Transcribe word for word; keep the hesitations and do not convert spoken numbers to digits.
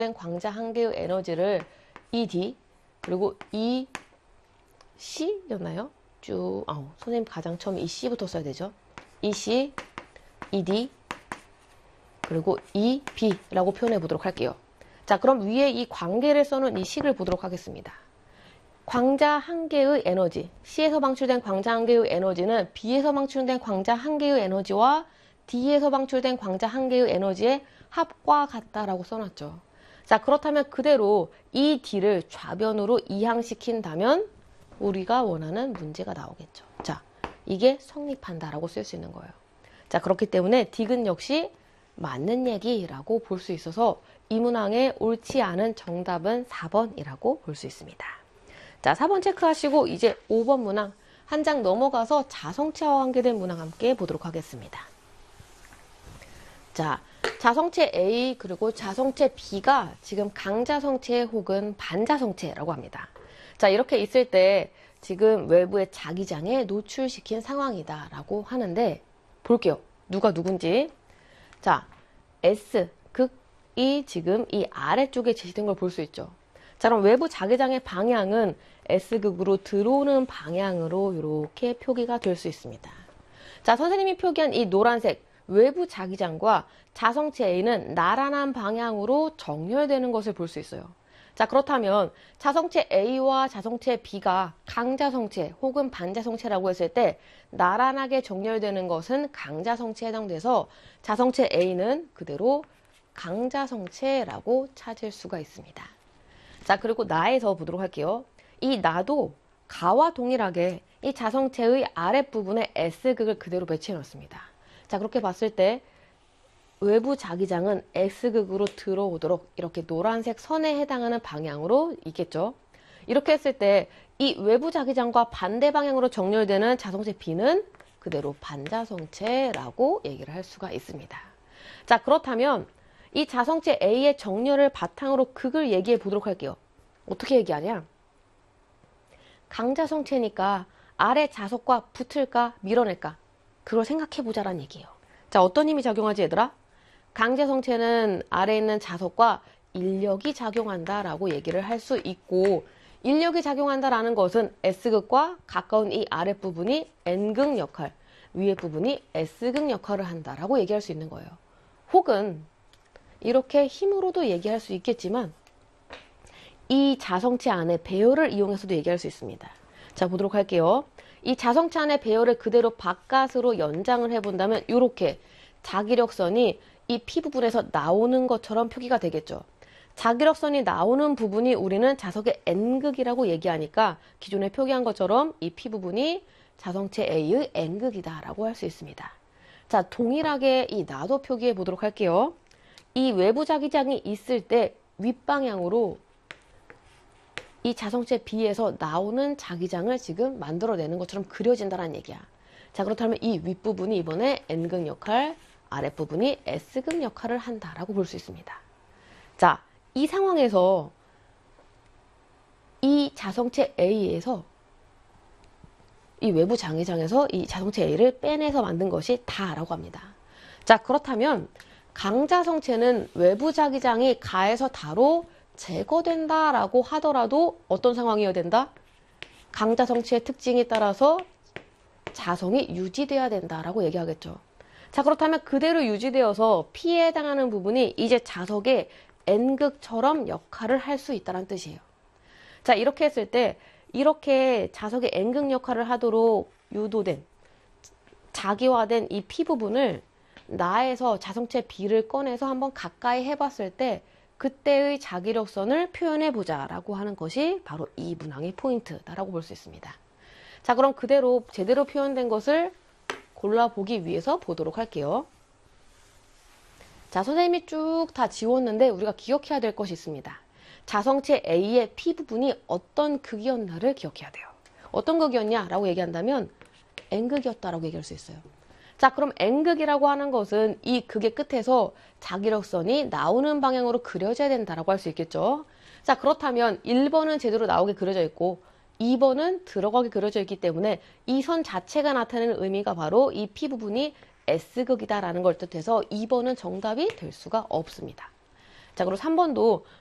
광자 한 개의 에너지를 이디 그리고 이씨였나요? 쭉 아우, 선생님 가장 처음 이씨부터 써야 되죠. 이씨, 이디 그리고 이비라고 표현해 보도록 할게요. 자, 그럼 위에 이 관계를 써놓은 이 식을 보도록 하겠습니다. 광자 한 개의 에너지, C에서 방출된 광자 한 개의 에너지는 B에서 방출된 광자 한 개의 에너지와 D에서 방출된 광자 한 개의 에너지의 합과 같다라고 써놨죠. 자, 그렇다면 그대로 이 D를 좌변으로 이항시킨다면 우리가 원하는 문제가 나오겠죠. 자, 이게 성립한다라고 쓸 수 있는 거예요. 자, 그렇기 때문에 디귿 역시 맞는 얘기라고 볼 수 있어서 이 문항의 옳지 않은 정답은 사 번이라고 볼 수 있습니다. 자, 사 번 체크하시고 이제 오 번 문항 한 장 넘어가서 자성체와 관계된 문항 함께 보도록 하겠습니다. 자, 자성체 A 그리고 자성체 B가 지금 강자성체 혹은 반자성체라고 합니다. 자, 이렇게 있을 때 지금 외부의 자기장에 노출시킨 상황이다 라고 하는데 볼게요. 누가 누군지. 자, S 극이 지금 이 아래쪽에 제시된 걸 볼 수 있죠. 자, 그럼 외부 자기장의 방향은 S극으로 들어오는 방향으로 이렇게 표기가 될 수 있습니다. 자, 선생님이 표기한 이 노란색 외부 자기장과 자성체 A는 나란한 방향으로 정렬되는 것을 볼 수 있어요. 자, 그렇다면 자성체 A와 자성체 B가 강자성체 혹은 반자성체라고 했을 때 나란하게 정렬되는 것은 강자성체에 해당돼서 자성체 A는 그대로 강자성체라고 찾을 수가 있습니다. 자, 그리고 나에서 보도록 할게요. 이 나도 가와 동일하게 이 자성체의 아랫부분에 S극을 그대로 배치해 놓습니다. 자, 그렇게 봤을 때 외부 자기장은 X극으로 들어오도록 이렇게 노란색 선에 해당하는 방향으로 있겠죠. 이렇게 했을 때 이 외부 자기장과 반대 방향으로 정렬되는 자성체 B는 그대로 반자성체라고 얘기를 할 수가 있습니다. 자, 그렇다면 이 자성체 A의 정렬을 바탕으로 극을 얘기해 보도록 할게요. 어떻게 얘기하냐? 강자성체니까 아래 자석과 붙을까 밀어낼까? 그걸 생각해 보자란 얘기예요. 자, 어떤 힘이 작용하지 얘들아? 강자성체는 아래에 있는 자석과 인력이 작용한다라고 얘기를 할 수 있고 인력이 작용한다라는 것은 S극과 가까운 이 아랫부분이 N극 역할, 위에 부분이 S극 역할을 한다라고 얘기할 수 있는 거예요. 혹은 이렇게 힘으로도 얘기할 수 있겠지만 이 자성체 안에 배열을 이용해서도 얘기할 수 있습니다. 자, 보도록 할게요. 이 자성체 안의 배열을 그대로 바깥으로 연장을 해본다면 이렇게 자기력선이 이 P 부분에서 나오는 것처럼 표기가 되겠죠. 자기력선이 나오는 부분이 우리는 자석의 N극이라고 얘기하니까 기존에 표기한 것처럼 이 P 부분이 자성체 A의 N극이다 라고 할 수 있습니다. 자, 동일하게 이 나도 표기해 보도록 할게요. 이 외부 자기장이 있을 때 윗방향으로 이 자성체 B에서 나오는 자기장을 지금 만들어내는 것처럼 그려진다는 얘기야. 자, 그렇다면 이 윗부분이 이번에 N극 역할, 아랫부분이 S극 역할을 한다라고 볼 수 있습니다. 자, 이 상황에서 이 자성체 A에서 이 외부 자기장에서 이 자성체 A를 빼내서 만든 것이 다라고 합니다. 자, 그렇다면 강자성체는 외부 자기장이 가에서 다로 제거된다라고 하더라도 어떤 상황이어야 된다? 강자성체의 특징에 따라서 자성이 유지돼야 된다라고 얘기하겠죠. 자, 그렇다면 그대로 유지되어서 P에 해당하는 부분이 이제 자석의 N극처럼 역할을 할 수 있다는 뜻이에요. 자, 이렇게 했을 때 이렇게 자석의 N극 역할을 하도록 유도된 자기화된 이 P 부분을 나에서 자성체 B를 꺼내서 한번 가까이 해봤을 때 그때의 자기력선을 표현해보자 라고 하는 것이 바로 이 문항의 포인트다라고 볼 수 있습니다. 자, 그럼 그대로 제대로 표현된 것을 골라보기 위해서 보도록 할게요. 자, 선생님이 쭉 다 지웠는데 우리가 기억해야 될 것이 있습니다. 자성체 A의 P 부분이 어떤 극이었나를 기억해야 돼요. 어떤 극이었냐라고 얘기한다면 N극이었다라고 얘기할 수 있어요. 자, 그럼 N극이라고 하는 것은 이 극의 끝에서 자기력선이 나오는 방향으로 그려져야 된다라고 할 수 있겠죠. 자, 그렇다면 일 번은 제대로 나오게 그려져 있고 이 번은 들어가게 그려져 있기 때문에 이 선 자체가 나타내는 의미가 바로 이 P 부분이 S극이다라는 걸 뜻해서 이 번은 정답이 될 수가 없습니다. 자, 그리고 삼 번도